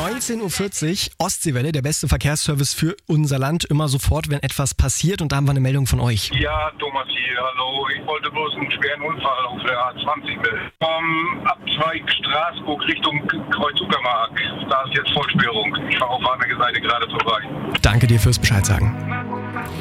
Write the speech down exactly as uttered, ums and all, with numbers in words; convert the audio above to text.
neunzehn Uhr vierzig, Ostseewelle, der beste Verkehrsservice für unser Land. Immer sofort, wenn etwas passiert. Und da haben wir eine Meldung von euch. Ja, Thomas hier, hallo. Ich wollte bloß einen schweren Unfall auf der A zwanzig melden. Vom Abzweig Straßburg Richtung Kreuz-Uckermark. Da ist jetzt Vollsperrung. Ich fahre auf der Seite gerade vorbei. Danke dir fürs Bescheid sagen.